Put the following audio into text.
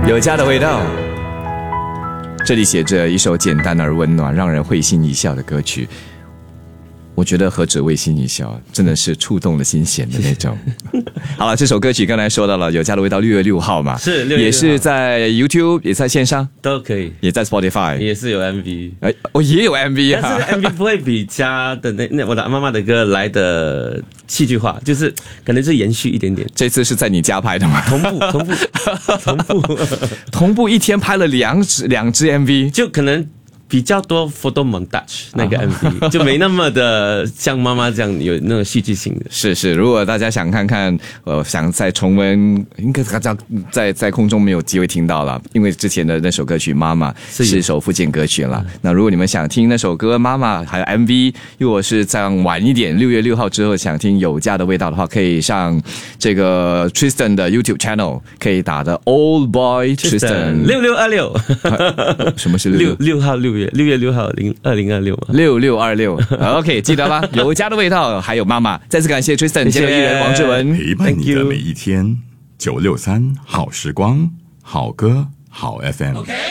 有家的味道。这里写着一首简单而温暖，让人会心一笑的歌曲。我觉得何止会心一笑，真的是触动了心弦的那种。好了，这首歌曲刚才说到了，有家的味道6月6号嘛， 是6月6号， 也是在 YouTube， 也在线上都可以， 也在 Spotify， 也是有 MV。 也有 MV 啊， 但是 MV 不会比家的那我的妈妈的歌来的戏剧化，就是可能是延续一点点。 这次是在你家拍的吗？同步一天拍了两支 MV， 就可能比较多 photo montage 那个 MV， 就没那么的像妈妈这样有那种戏剧性的。 是，如果大家想看看，想再重温，应该在空中没有机会听到了，因为之前的那首歌曲《妈妈》是一首福建歌曲了。那如果你们想听那首歌《妈妈》还有 MV， 如果是这样晚一点6月6号之后想听有家的味道的话，可以上这个 Tristan 的 YouTube channel， 可以打的 Old Boy Tristan 6626。 什么是 6号6月6号2026嘛 6626 OK 记得吧？有家的味道还有妈妈，再次感谢 Tristan 节目艺人王志文， 陪伴你的每一天，963好时光，好歌好 FM。